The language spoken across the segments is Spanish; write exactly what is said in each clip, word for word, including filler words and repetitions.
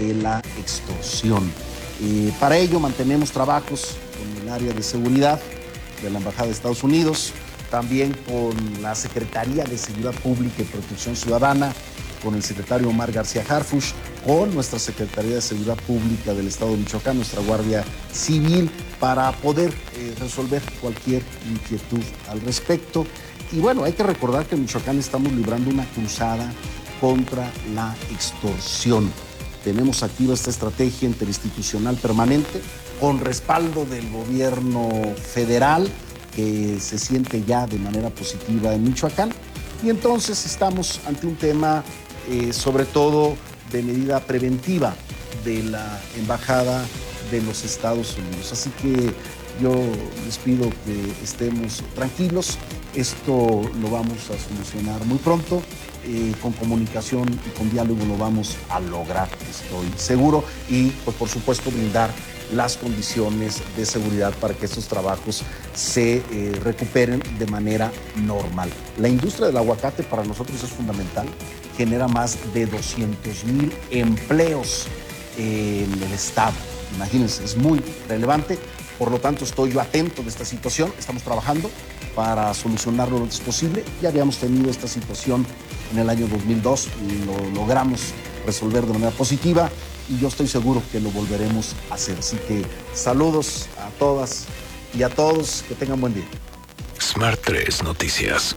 de la extorsión. Eh, para ello mantenemos trabajos con el área de seguridad de la Embajada de Estados Unidos, también con la Secretaría de Seguridad Pública y Protección Ciudadana, con el secretario Omar García Harfuch, con nuestra Secretaría de Seguridad Pública del Estado de Michoacán, nuestra Guardia Civil, para poder eh, resolver cualquier inquietud al respecto. Y bueno, hay que recordar que en Michoacán estamos librando una cruzada contra la extorsión. Tenemos activa esta estrategia interinstitucional permanente con respaldo del gobierno federal, que se siente ya de manera positiva en Michoacán. Y entonces estamos ante un tema eh, sobre todo de medida preventiva de la Embajada de los Estados Unidos. Así que yo les pido que estemos tranquilos. Esto lo vamos a solucionar muy pronto. Eh, con comunicación y con diálogo lo vamos a lograr, estoy seguro. Y pues, por supuesto, brindar las condiciones de seguridad para que estos trabajos se eh, recuperen de manera normal. La industria del aguacate para nosotros es fundamental, genera más de doscientos mil empleos en el estado. Imagínense, es muy relevante. Por lo tanto, estoy yo atento de esta situación. Estamos trabajando para solucionarlo lo antes posible. Ya habíamos tenido esta situación en el año dos mil dos y lo logramos resolver de manera positiva, y yo estoy seguro que lo volveremos a hacer. Así que saludos a todas y a todos, que tengan buen día. Smart tres Noticias.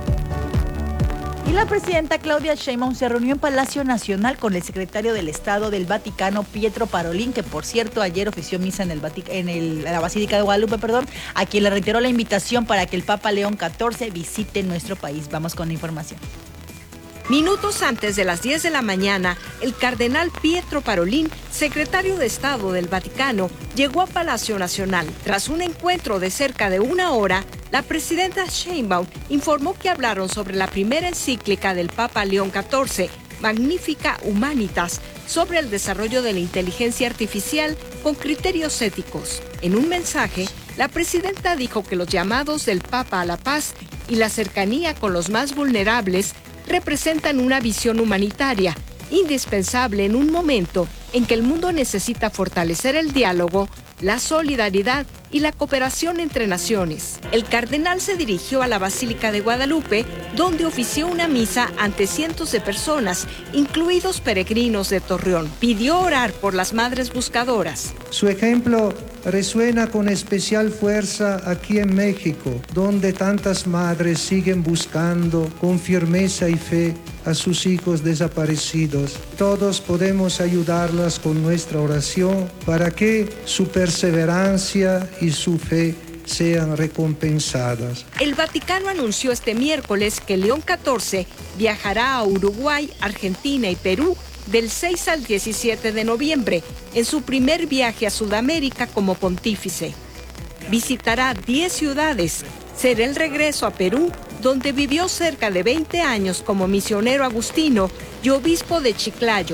Y la presidenta Claudia Sheinbaum se reunió en Palacio Nacional con el secretario del Estado del Vaticano, Pietro Parolin, que por cierto ayer ofició misa en, el Vatic- en el, la Basílica de Guadalupe, perdón, a quien le reiteró la invitación para que el Papa León catorce visite nuestro país. Vamos con la información. Minutos antes de las diez de la mañana, el cardenal Pietro Parolin, secretario de Estado del Vaticano, llegó a Palacio Nacional. Tras un encuentro de cerca de una hora, la presidenta Sheinbaum informó que hablaron sobre la primera encíclica del Papa León catorce, Magnificat Humanitas, sobre el desarrollo de la inteligencia artificial con criterios éticos. En un mensaje, la presidenta dijo que los llamados del Papa a la paz y la cercanía con los más vulnerables representan una visión humanitaria indispensable en un momento en que el mundo necesita fortalecer el diálogo, la solidaridad y la cooperación entre naciones. El cardenal se dirigió a la Basílica de Guadalupe, donde ofició una misa ante cientos de personas, incluidos peregrinos de Torreón. Pidió orar por las madres buscadoras. Su ejemplo resuena con especial fuerza aquí en México, donde tantas madres siguen buscando con firmeza y fe a sus hijos desaparecidos. Todos podemos ayudarlas con nuestra oración para que su perseverancia y su fe sean recompensadas. El Vaticano anunció este miércoles que León catorce viajará a Uruguay, Argentina y Perú del seis al diecisiete de noviembre, en su primer viaje a Sudamérica como pontífice. Visitará diez ciudades. Será el regreso a Perú, donde vivió cerca de veinte años como misionero agustino y obispo de Chiclayo.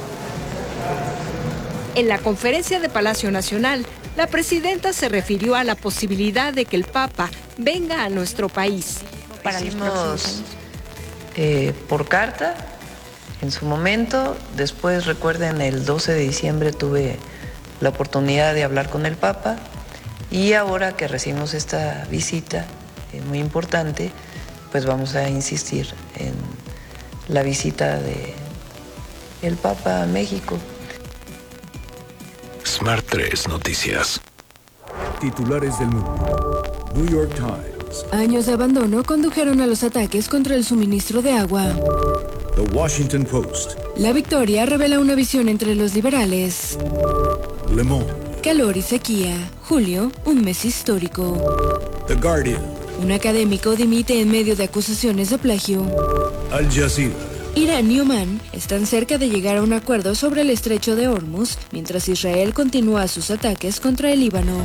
En la conferencia de Palacio Nacional, la presidenta se refirió a la posibilidad de que el Papa venga a nuestro país. Para Hicimos eh, por carta en su momento. Después, recuerden, el doce de diciembre tuve la oportunidad de hablar con el Papa, y ahora que recibimos esta visita eh, muy importante, pues vamos a insistir en la visita de el Papa a México. Smart tres Noticias. Titulares del mundo. New York Times. Años de abandono condujeron a los ataques contra el suministro de agua. The Washington Post. La victoria revela una visión entre los liberales. Le Monde. Calor y sequía. Julio, un mes histórico. The Guardian. Un académico dimite en medio de acusaciones de plagio. Al Jazeera. Irán y Omán están cerca de llegar a un acuerdo sobre el estrecho de Hormuz, mientras Israel continúa sus ataques contra el Líbano.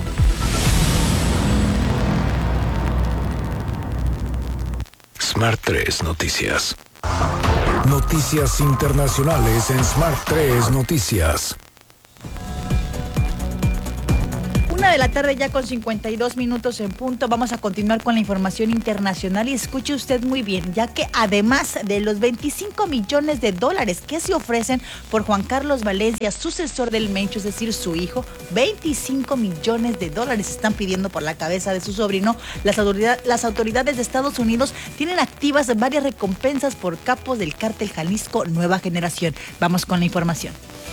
Smart tres Noticias. Noticias internacionales en Smart tres Noticias. Una de la tarde ya con cincuenta y dos minutos en punto. Vamos a continuar con la información internacional y escuche usted muy bien, ya que además de los veinticinco millones de dólares que se ofrecen por Juan Carlos Valencia, sucesor del Mencho, es decir, su hijo, veinticinco millones de dólares están pidiendo por la cabeza de su sobrino. Las, autoridad, las autoridades de Estados Unidos tienen activas varias recompensas por capos del cártel Jalisco Nueva Generación. Vamos con la información.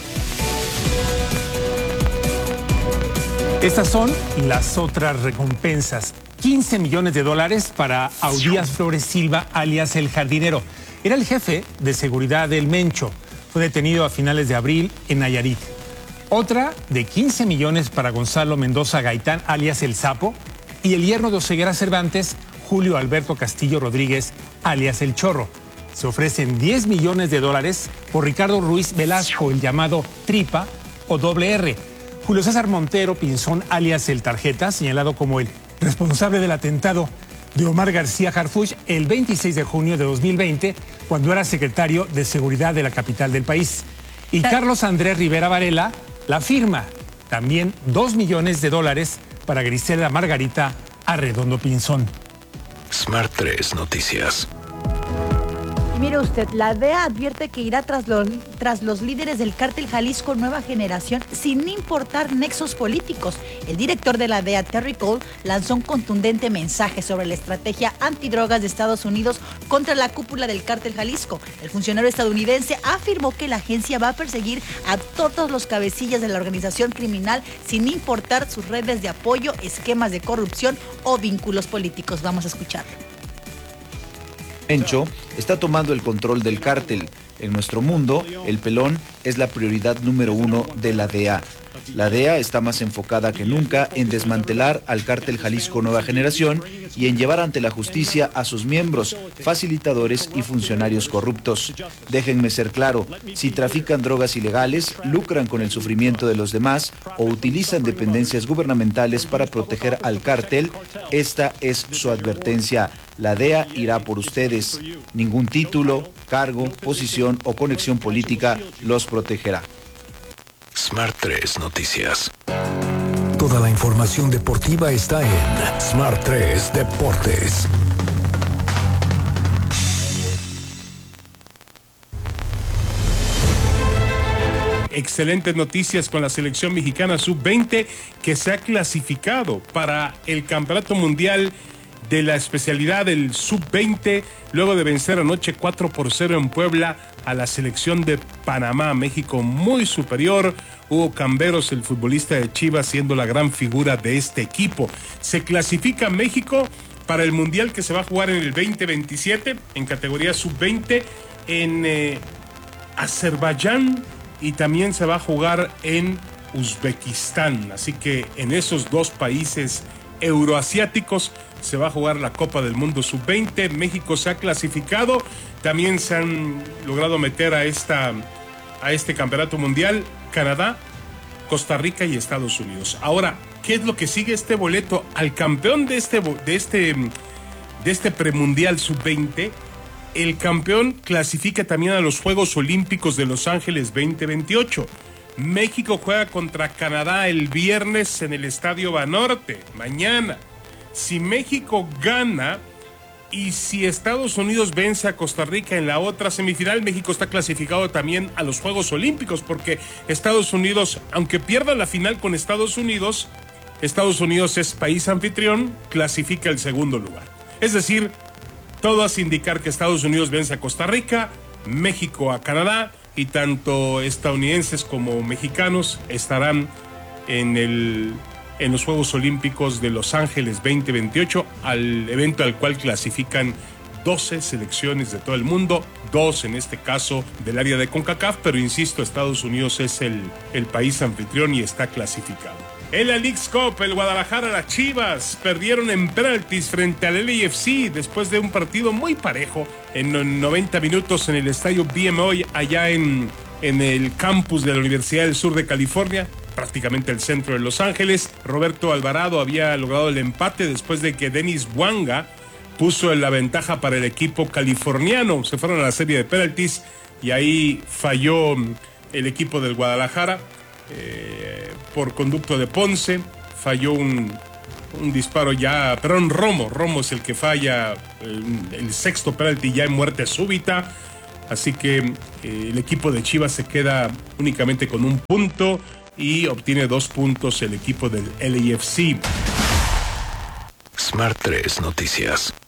Estas son las otras recompensas. quince millones de dólares para Audías Flores Silva, alias El Jardinero. Era el jefe de seguridad del Mencho. Fue detenido a finales de abril en Nayarit. Otra de quince millones para Gonzalo Mendoza Gaitán, alias El Sapo. Y el yerno de Oseguera Cervantes, Julio Alberto Castillo Rodríguez, alias El Chorro. Se ofrecen diez millones de dólares por Ricardo Ruiz Velasco, el llamado Tripa o Doble R. Julio César Montero Pinzón, alias El Tarjeta, señalado como el responsable del atentado de Omar García Harfuch el veintiséis de junio de dos mil veinte, cuando era secretario de Seguridad de la capital del país. Y Carlos Andrés Rivera Varela, la firma, también dos millones de dólares para Griselda Margarita Arredondo Pinzón. Smart tres Noticias. Y mire usted, la D E A advierte que irá tras los, tras los líderes del cártel Jalisco Nueva Generación sin importar nexos políticos. El director de la D E A, Terry Cole, lanzó un contundente mensaje sobre la estrategia antidrogas de Estados Unidos contra la cúpula del cártel Jalisco. El funcionario estadounidense afirmó que la agencia va a perseguir a todos los cabecillas de la organización criminal sin importar sus redes de apoyo, esquemas de corrupción o vínculos políticos. Vamos a escucharlo. Mencho está tomando el control del cártel. En nuestro mundo, el pelón es la prioridad número uno de la D E A. La D E A está más enfocada que nunca en desmantelar al cártel Jalisco Nueva Generación y en llevar ante la justicia a sus miembros, facilitadores y funcionarios corruptos. Déjenme ser claro, si trafican drogas ilegales, lucran con el sufrimiento de los demás o utilizan dependencias gubernamentales para proteger al cártel, esta es su advertencia. La D E A irá por ustedes. Ningún título, cargo, posición o conexión política los protegerá. Smart tres Noticias. Toda la información deportiva está en Smart tres Deportes. Excelentes noticias con la selección mexicana sub veinte que se ha clasificado para el Campeonato Mundial de la especialidad del sub veinte, luego de vencer anoche cuatro por cero en Puebla a la selección de Panamá. México muy superior. Hugo Camberos, el futbolista de Chivas, siendo la gran figura de este equipo. Se clasifica México para el Mundial que se va a jugar en el veinte veintisiete, en categoría sub veinte, en eh, Azerbaiyán, y también se va a jugar en Uzbekistán. Así que en esos dos países euroasiáticos se va a jugar la Copa del Mundo sub veinte. México se ha clasificado, también se han logrado meter a, esta, a este campeonato mundial Canadá, Costa Rica y Estados Unidos. Ahora, ¿qué es lo que sigue este boleto? Al campeón de este, de este, de este premundial sub veinte, el campeón clasifica también a los Juegos Olímpicos de Los Ángeles veinte veintiocho. México juega contra Canadá el viernes en el Estadio Banorte, mañana. Si México gana y si Estados Unidos vence a Costa Rica en la otra semifinal, México está clasificado también a los Juegos Olímpicos, porque Estados Unidos, aunque pierda la final con Estados Unidos, Estados Unidos es país anfitrión, clasifica el segundo lugar. Es decir, todo hace indicar que Estados Unidos vence a Costa Rica, México a Canadá, y tanto estadounidenses como mexicanos estarán en el en los Juegos Olímpicos de Los Ángeles veinte veintiocho, al evento al cual clasifican doce selecciones de todo el mundo, dos en este caso del área de CONCACAF, pero insisto, Estados Unidos es el, el país anfitrión y está clasificado. En la Leagues Cup, el Guadalajara, las Chivas perdieron en penaltis frente al L A F C después de un partido muy parejo en noventa minutos en el estadio B M O allá en, en el campus de la Universidad del Sur de California, prácticamente el centro de Los Ángeles. Roberto Alvarado había logrado el empate después de que Denis Bouanga puso en la ventaja para el equipo californiano. Se fueron a la serie de penaltis y ahí falló el equipo del Guadalajara. Eh, por conducto de Ponce, falló un, un disparo ya, perdón, Romo, Romo es el que falla el, el sexto penalti ya en muerte súbita. Así que eh, el equipo de Chivas se queda únicamente con un punto y obtiene dos puntos el equipo del L A F C. Smart tres Noticias.